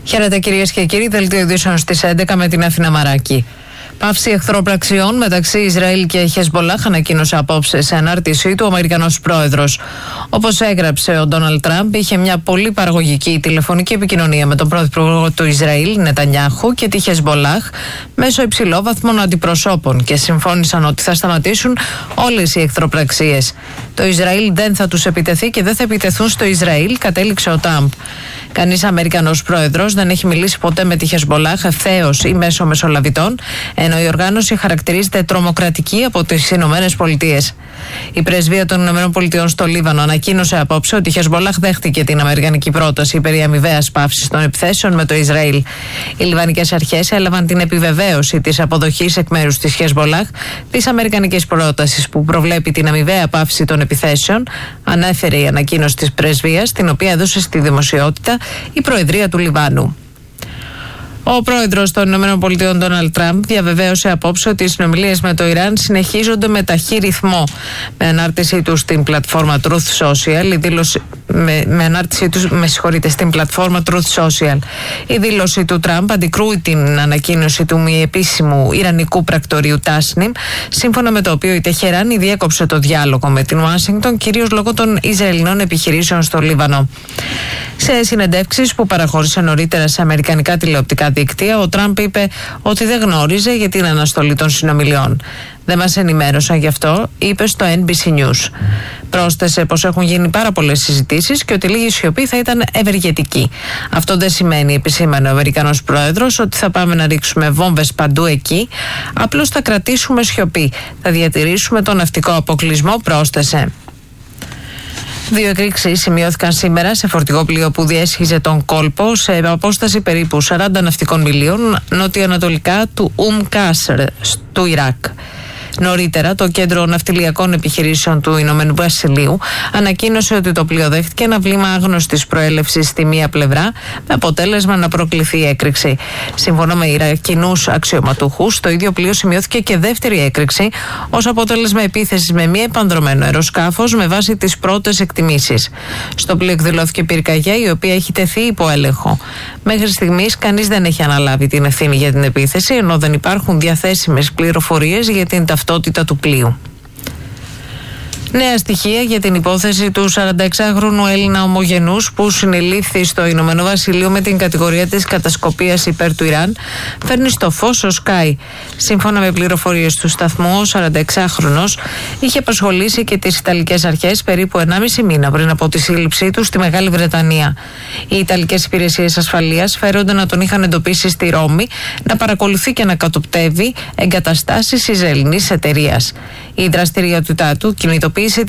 Χαίρετε κυρίες και κύριοι, δελτίο ειδήσεων στις 11 με την Αθήνα Μαράκη. Πάυση εχθροπραξιών μεταξύ Ισραήλ και Χεσμπολάχ ανακοίνωσε απόψε σε ανάρτησή του ο Αμερικανός πρόεδρος. Όπως έγραψε ο Ντόναλντ Τραμπ, είχε μια πολύ παραγωγική τηλεφωνική επικοινωνία με τον πρωθυπουργό του Ισραήλ, Νετανιάχου, και τη Χεσμπολάχ μέσω υψηλόβαθμων αντιπροσώπων και συμφώνησαν ότι θα σταματήσουν όλες οι εχθροπραξίες. Το Ισραήλ δεν θα τους επιτεθεί και δεν θα επιτεθούν στο Ισραήλ, κατέληξε ο Τραμπ. Κανείς Αμερικανός πρόεδρος δεν έχει μιλήσει ποτέ με τη Χεσμπολάχ ευθέως ή μέσω μεσολαβητών, ενώ η οργάνωση χαρακτηρίζεται τρομοκρατική από τις Ηνωμένες Πολιτείες. Η πρεσβεία των Ηνωμένων Πολιτειών στο Λίβανο ανακοίνωσε απόψε ότι η Χεσμπολάχ δέχτηκε την αμερικανική πρόταση περί αμοιβαίας πάυσης των επιθέσεων με το Ισραήλ. Οι λιβανικές αρχές έλαβαν την επιβεβαίωση της αποδοχής εκ μέρους της Χεσμπολάχ της αμερικανικής πρότασης που προβλέπει την αμοιβαία πάυση των επιθέσεων, ανέφερε η ανακοίνωση της πρεσβείας, την οποία έδωσε στη δημοσιότητα η Προεδρία του Λιβάνου. Ο πρόεδρος των ΗΠΑ, Ντόναλντ Τραμπ, διαβεβαίωσε απόψε ότι οι συνομιλίες με το Ιράν συνεχίζονται με ταχύ ρυθμό. Με ανάρτησή του στην πλατφόρμα Truth Social, στην πλατφόρμα Truth Social, η δήλωση του Τραμπ αντικρούει την ανακοίνωση του μη επίσημου Ιρανικού πρακτορείου Τάσνιμ, σύμφωνα με το οποίο η Τεχεράνη διέκοψε το διάλογο με την Ουάσιγκτον, κυρίως λόγω των Ισραηλινών επιχειρήσεων στο Λίβανο. Σε συνεντεύξεις που παραχώρησε νωρίτερα σε αμερικανικά τηλεοπτικά δίκτυα, ο Τραμπ είπε ότι δεν γνώριζε για την αναστολή των συνομιλιών. Δεν μας ενημέρωσαν γι' αυτό, είπε στο NBC News. Πρόσθεσε πως έχουν γίνει πάρα πολλές συζητήσεις και ότι λίγη σιωπή θα ήταν ευεργετική. Αυτό δεν σημαίνει, επισήμανε ο Αμερικανός πρόεδρος, ότι θα πάμε να ρίξουμε βόμβες παντού εκεί. Απλώς θα κρατήσουμε σιωπή. Θα διατηρήσουμε τον ναυτικό αποκλεισμό, πρόσθεσε. 2 εκρήξεις σημειώθηκαν σήμερα σε φορτηγό πλοίο που διέσχιζε τον κόλπο σε απόσταση περίπου 40 ναυτικών μιλίων νοτιοανατολικά του Κάσρ του Ιράκ. Νωρίτερα, το Κέντρο Ναυτιλιακών Επιχειρήσεων του Ηνωμένου Βασιλείου ανακοίνωσε ότι το πλοίο δέχτηκε ένα βλήμα άγνωστης προέλευσης στη μία πλευρά, με αποτέλεσμα να προκληθεί έκρηξη. Σύμφωνα με Ιρακινούς αξιωματούχους, το ίδιο πλοίο σημειώθηκε και δεύτερη έκρηξη ως αποτέλεσμα επίθεσης με μη επανδρωμένο αεροσκάφος με βάση τις πρώτες εκτιμήσεις. Στο πλοίο εκδηλώθηκε πυρκαγιά, η οποία έχει τεθεί υπό έλεγχο. Μέχρι στιγμής, κανείς δεν έχει αναλάβει την ευθύνη για την επίθεση, ενώ δεν υπάρχουν διαθέσιμες πληροφορίες για την ταυτότητα του πλοίου. Νέα στοιχεία για την υπόθεση του 46χρονου Έλληνα ομογενούς που συνελήφθη στο Ηνωμένο Βασίλειο με την κατηγορία της κατασκοπίας υπέρ του Ιράν φέρνει στο φως ο Sky. Σύμφωνα με πληροφορίες του σταθμού, ο 46χρονος είχε απασχολήσει και τις Ιταλικές αρχές περίπου 1,5 μήνα πριν από τη σύλληψή του στη Μεγάλη Βρετανία. Οι Ιταλικές υπηρεσίες ασφαλείας φέρονται να τον είχαν εντοπίσει στη Ρώμη να παρακολουθεί και να κατοπτεύει εγκαταστάσεις Ισραηλινής εταιρείας. Η δραστηριότητά του κινητοποίησε